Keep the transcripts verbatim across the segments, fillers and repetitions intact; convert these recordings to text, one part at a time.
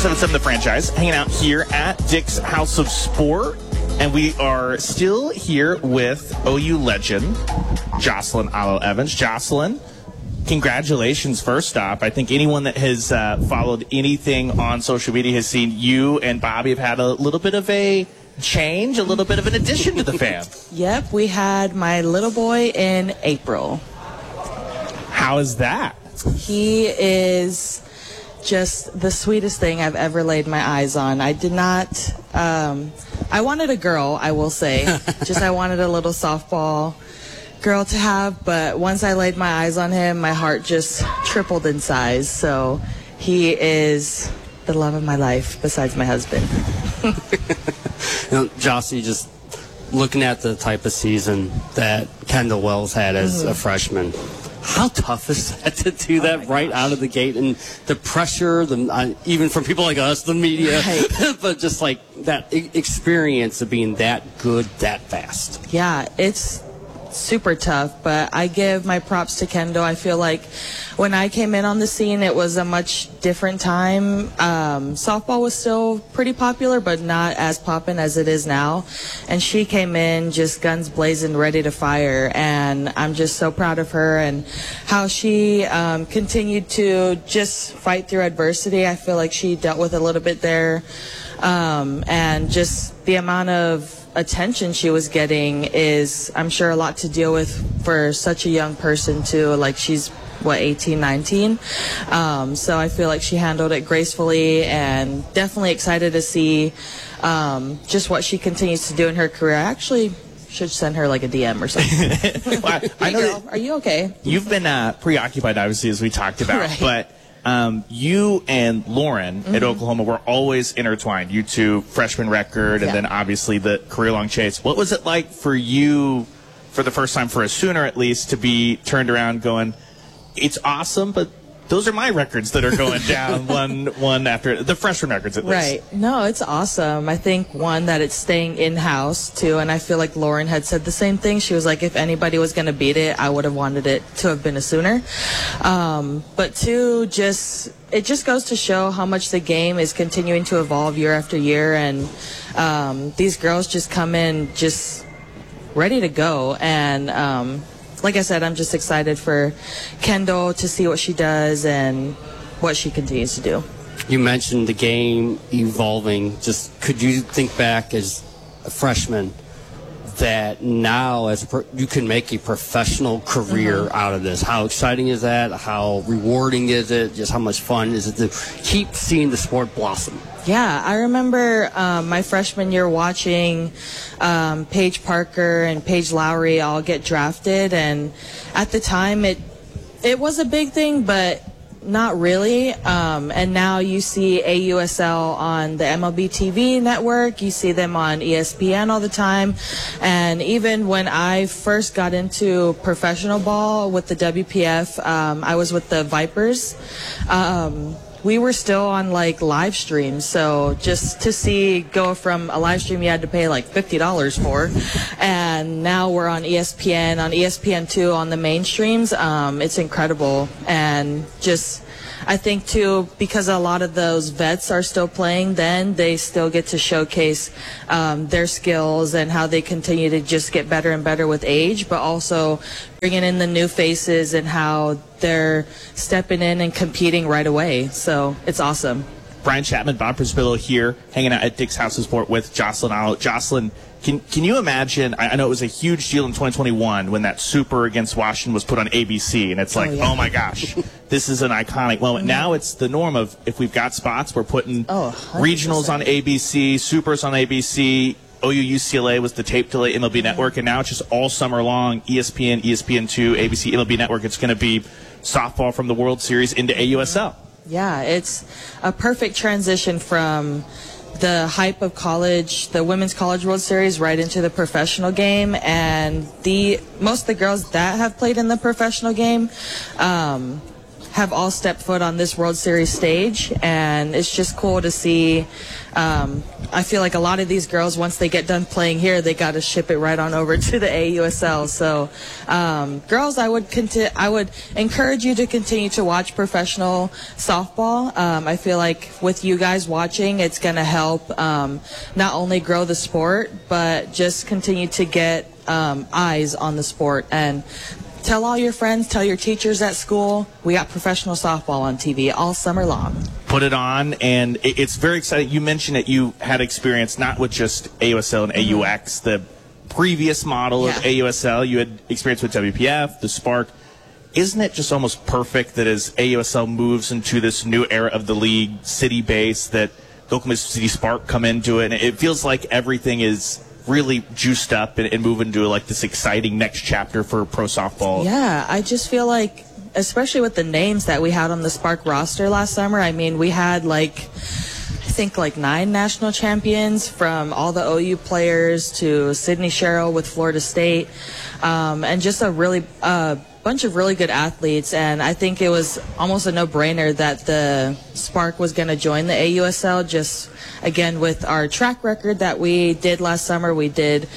seven seven The Franchise, hanging out here at Dick's House of Sport. And we are still here with O U legend, Jocelyn Alo-Evans. Jocelyn, congratulations, first off. I think anyone that has uh, followed anything on social media has seen you and Bobby have had a little bit of a change, a little bit of an addition to the fam. Yep, we had my little boy in April. How is that? He is just the sweetest thing I've ever laid my eyes on. I did not, um, I wanted a girl, I will say. Just I wanted a little softball girl to have, but once I laid my eyes on him, my heart just tripled in size. So he is the love of my life besides my husband. You know, Jossie, just looking at the type of season that Kendall Wells had as mm-hmm. a freshman, how tough is that to do that oh right gosh. out of the gate? And the pressure, the, uh, even from people like us, the media, right. but just like that e experience of being that good that fast. Yeah, it's super tough, but I give my props to Kendall. I feel like when I came in on the scene, it was a much different time. Um, softball was still pretty popular, but not as poppin' as it is now. And she came in just guns blazing, ready to fire. And I'm just so proud of her and how she um, continued to just fight through adversity. I feel like she dealt with a little bit there. Um, and just the amount of attention she was getting is, I'm sure, a lot to deal with for such a young person too. Like, she's what, eighteen, nineteen? Um, so I feel like she handled it gracefully, and definitely excited to see um, just what she continues to do in her career. I actually should send her like a D M or something. Well, I, I know girl, are you okay? You've been uh, preoccupied, obviously, as we talked about, right. but Um, you and Lauren mm-hmm. at Oklahoma were always intertwined. You two, freshman record, and yeah. then obviously the career-long chase. What was it like for you, for the first time, for a Sooner at least, to be turned around going, it's awesome, but those are my records that are going down one one after the freshman records at least. Right. No, it's awesome. I think, one, that it's staying in-house, too, and I feel like Lauren had said the same thing. She was like, if anybody was going to beat it, I would have wanted it to have been a Sooner. Um, but, two, just it just goes to show how much the game is continuing to evolve year after year, and um, these girls just come in just ready to go, and um, like I said, I'm just excited for Kendall to see what she does and what she continues to do. You mentioned the game evolving. Just could you think back as a freshman that now as a pro you can make a professional career mm-hmm. out of this? How exciting is that? How rewarding is it? Just how much fun is it to keep seeing the sport blossom? Yeah, I remember um, my freshman year watching um, Paige Parker and Paige Lowry all get drafted, and at the time it it was a big thing, but not really. Um, and now you see A U S L on the M L B T V network. You see them on E S P N all the time. And even when I first got into professional ball with the W P F, um, I was with the Vipers. Um, we were still on like live streams, so just to see go from a live stream you had to pay like fifty dollars for, and now we're on E S P N, on E S P N two on the mainstreams. Um, it's incredible, and just I think too, because a lot of those vets are still playing, then they still get to showcase um, their skills and how they continue to just get better and better with age, but also bringing in the new faces and how they're stepping in and competing right away. So it's awesome. Brian Chapman, Bob Prispillo here, hanging out at Dick's House of Sport with Jocelyn Alo. Jocelyn, can can you imagine? I, I know it was a huge deal in twenty twenty-one when that Super against Washington was put on A B C, and it's like, oh, yeah. oh my gosh, this is an iconic moment. Now it's the norm of if we've got spots, we're putting oh, regionals on A B C, Supers on A B C. O U U C L A was the tape delay M L B Network, and now it's just all summer long, E S P N, E S P N two, A B C, M L B Network. It's going to be softball from the World Series into A U S L. Yeah, it's a perfect transition from the hype of college, the Women's College World Series, right into the professional game. And the most of the girls that have played in the professional game um, have all stepped foot on this World Series stage, and it's just cool to see. Um, I feel like a lot of these girls, once they get done playing here, they got to ship it right on over to the A U S L. So, um, girls, I would conti- I would encourage you to continue to watch professional softball. Um, I feel like with you guys watching, it's going to help um, not only grow the sport, but just continue to get um, eyes on the sport. And tell all your friends, tell your teachers at school, we got professional softball on T V all summer long. Put it on, and it's very exciting. You mentioned that you had experience not with just A U S L and mm-hmm. A U X, the previous model yeah. of A U S L. You had experience with W P F, the Spark. Isn't it just almost perfect that as A U S L moves into this new era of the league, city-based, that the Oklahoma City Spark come into it, and it feels like everything is really juiced up and, and moving into like this exciting next chapter for pro softball. Yeah, I just feel like, especially with the names that we had on the Spark roster last summer, I mean, we had like, I think like nine national champions, from all the O U players to Sydney Sherrill with Florida State, um, and just a really uh, bunch of really good athletes. And I think it was almost a no-brainer that the Spark was going to join the A U S L. Just again, with our track record that we did last summer, we did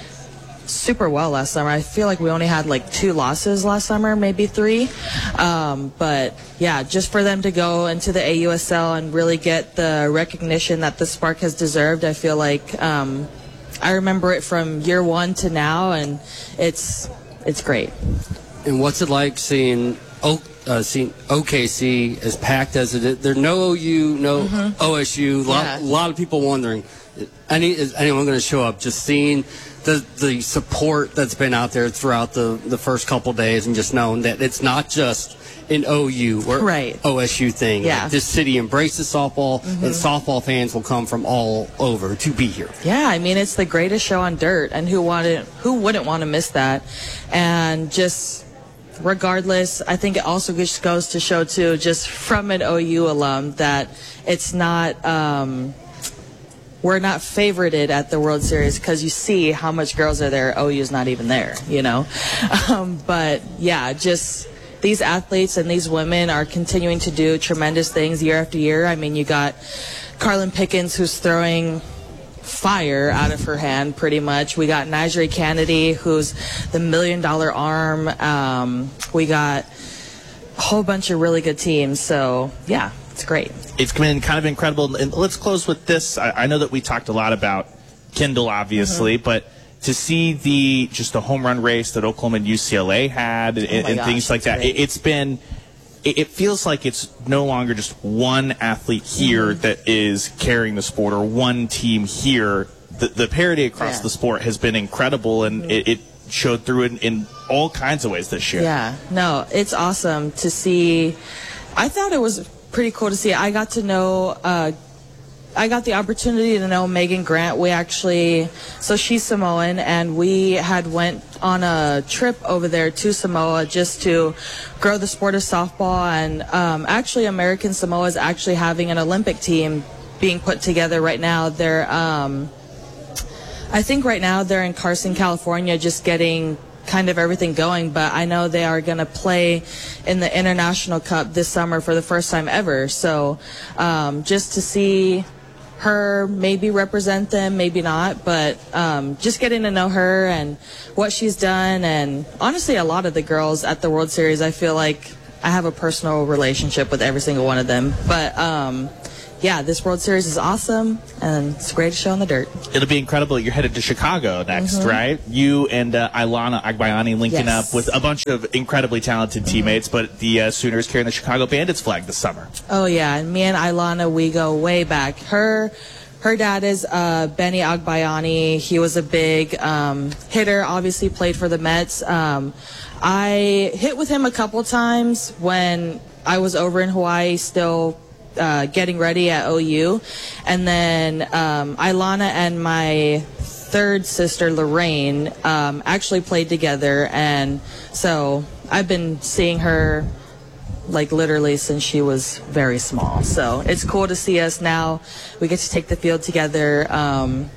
super well last summer. I feel like we only had like two losses last summer, maybe three. Um, but yeah, just for them to go into the A U S L and really get the recognition that the Spark has deserved, I feel like um, I remember it from year one to now, and it's it's great. And what's it like seeing o- uh, seeing O K C as packed as it is? There's no O U, no mm-hmm. O S U. A lot, yeah. lot of people wondering, any is anyone going to show up? Just seeing the the support that's been out there throughout the, the first couple days, and just knowing that it's not just an O U or right. O S U thing. Yeah. Like, this city embraces softball, mm-hmm. and softball fans will come from all over to be here. Yeah, I mean, it's the greatest show on dirt, and who wanted who wouldn't want to miss that? And just regardless, I think it also just goes to show too, just from an O U alum, that it's not um, we're not favorited at the World Series, because you see how much girls are there. O U's not even there, you know. Um, but yeah, just these athletes and these women are continuing to do tremendous things year after year. I mean, you got Carlin Pickens, who's throwing fire out of her hand pretty much. We got Nigeri Kennedy, who's the million dollar arm. Um, we got a whole bunch of really good teams. So yeah, it's great. It's been kind of incredible. And let's close with this. I, I know that we talked a lot about Kendall, obviously, mm-hmm. but to see the just the home run race that Oklahoma and U C L A had, and, oh and gosh, things like that, it, it's been it feels like it's no longer just one athlete here mm-hmm. that is carrying the sport, or one team here. The, the parity across yeah. the sport has been incredible, and mm-hmm. it, it showed through in, in all kinds of ways this year. Yeah, no, it's awesome to see. I thought it was pretty cool to see. I got to know, uh, I got the opportunity to know Megan Grant. We actually, so she's Samoan, and we had went on a trip over there to Samoa just to grow the sport of softball. And um, actually, American Samoa is actually having an Olympic team being put together right now. They're, um, I think right now they're in Carson, California, just getting kind of everything going, but I know they are going to play in the International Cup this summer for the first time ever. So um, just to see her maybe represent them, maybe not, but um, just getting to know her and what she's done, and honestly a lot of the girls at the World Series, I feel like I have a personal relationship with every single one of them. But um, yeah, this World Series is awesome, and it's the greatest show on the dirt. It'll be incredible. You're headed to Chicago next, mm-hmm. right? You and uh, Ilana Agbayani linking yes. up with a bunch of incredibly talented mm-hmm. teammates, but the uh, Sooners carrying the Chicago Bandits flag this summer. Oh, yeah, and me and Ilana, we go way back. Her her dad is uh, Benny Agbayani. He was a big um, hitter, obviously played for the Mets. Um, I hit with him a couple times when I was over in Hawaii still Uh, getting ready at O U, and then um, Ilana and my third sister Lorraine um, actually played together, and so I've been seeing her like literally since she was very small. So it's cool to see us now. We get to take the field together. Um,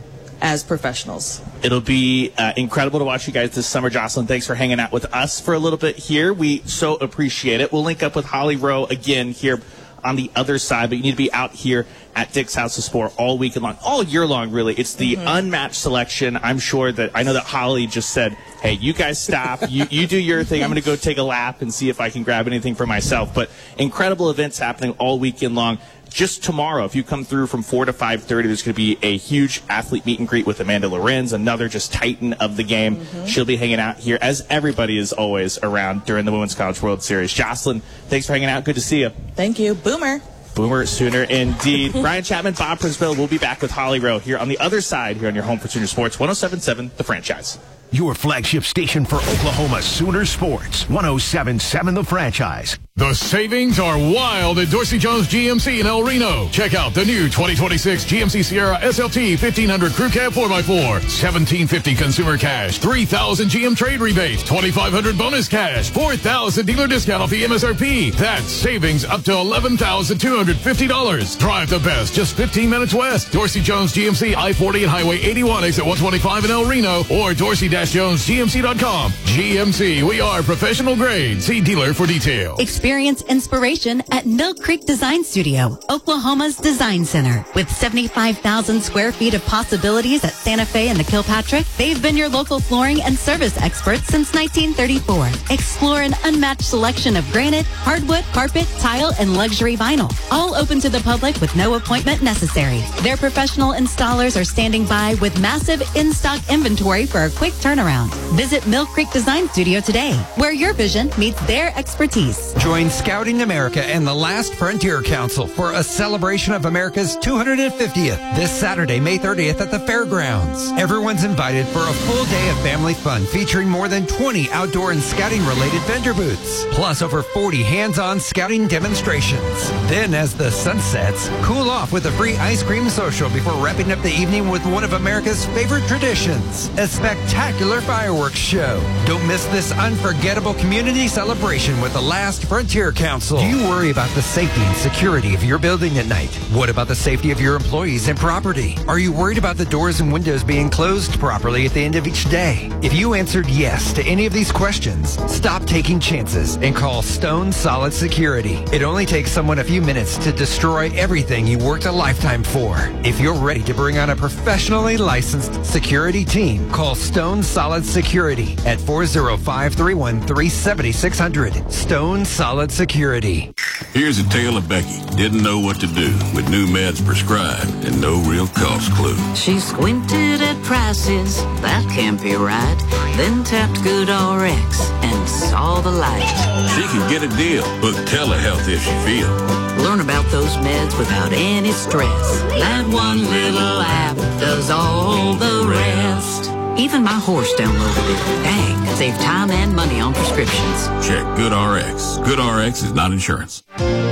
as professionals. It'll be uh, incredible to watch you guys this summer. Jocelyn, thanks for hanging out with us for a little bit here. We so appreciate it. We'll link up with Holly Rowe again here on the other side, but you need to be out here at Dick's House of Sport all weekend long, all year long, really. It's the mm-hmm. unmatched selection. I'm sure that, I know that Holly just said, hey, you guys stop. you, you do your thing. I'm going to go take a lap and see if I can grab anything for myself. But incredible events happening all weekend long. Just tomorrow, if you come through from four to five thirty, there's going to be a huge athlete meet and greet with Amanda Lorenz, another just titan of the game. Mm-hmm. She'll be hanging out here, as everybody is always around during the Women's College World Series. Jocelyn, thanks for hanging out. Good to see you. Thank you. Boomer. Boomer Sooner indeed. Brian Chapman, Bob Princeville will be back with Holly Rowe here on the other side here on your home for Sooner Sports, one oh seven point seven The Franchise. Your flagship station for Oklahoma Sooner Sports, one oh seven point seven The Franchise. The savings are wild at Dorsey Jones G M C in El Reno. Check out the new twenty twenty-six G M C Sierra S L T fifteen hundred Crew Cab four by four, seventeen fifty consumer cash, three thousand G M trade rebate, twenty-five hundred bonus cash, four thousand dealer discount off the M S R P. That's savings up to eleven thousand two hundred fifty dollars. Drive the best, just fifteen minutes west. Dorsey Jones G M C I forty and Highway eighty-one, exit one twenty-five in El Reno, or dorsey jones G M C dot com. G M C, we are professional grade. See dealer for details. Experience inspiration at Mill Creek Design Studio, Oklahoma's design center. With seventy-five thousand square feet of possibilities at Santa Fe and the Kilpatrick, they've been your local flooring and service experts since nineteen thirty-four. Explore an unmatched selection of granite, hardwood, carpet, tile, and luxury vinyl. All open to the public with no appointment necessary. Their professional installers are standing by with massive in-stock inventory for a quick turnaround. Visit Mill Creek Design Studio today, where your vision meets their expertise. Join Scouting America and the Last Frontier Council for a celebration of America's two hundred fiftieth this Saturday, May thirtieth at the fairgrounds. Everyone's invited for a full day of family fun featuring more than twenty outdoor and scouting-related vendor booths, plus over forty hands-on scouting demonstrations. Then, as the sun sets, cool off with a free ice cream social before wrapping up the evening with one of America's favorite traditions, a spectacular fireworks show. Don't miss this unforgettable community celebration with the Last Frontier Council. Do you worry about the safety and security of your building at night? What about the safety of your employees and property? Are you worried about the doors and windows being closed properly at the end of each day? If you answered yes to any of these questions, stop taking chances and call Stone Solid Security. It only takes someone a few minutes to destroy everything you worked a lifetime for. If you're ready to bring on a professionally licensed security team, call Stone Solid Security at four oh five, three one three, seven six zero zero. Stone Solid Security. Here's a tale of Becky. Didn't know what to do with new meds prescribed and no real cost clue. She squinted at prices, that can't be right. Then tapped Good R X and saw the light. She can get a deal. Book telehealth if she feels. Learn about those meds without any stress. That one little app does all the rest. Even my horse downloaded it. Dang, save time and money on prescriptions. Check Good R X. Good R X is not insurance.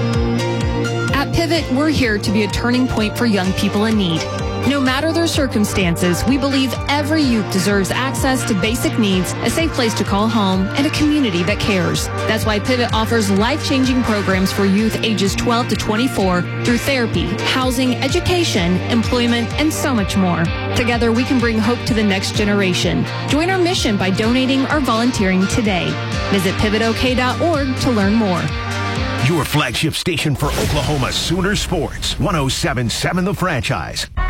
At Pivot, we're here to be a turning point for young people in need. No matter their circumstances, we believe every youth deserves access to basic needs, a safe place to call home, and a community that cares. That's why Pivot offers life-changing programs for youth ages twelve to twenty-four through therapy, housing, education, employment, and so much more. Together, we can bring hope to the next generation. Join our mission by donating or volunteering today. Visit pivot o k dot org to learn more. Your flagship station for Oklahoma Sooner Sports, one oh seven point seven The Franchise.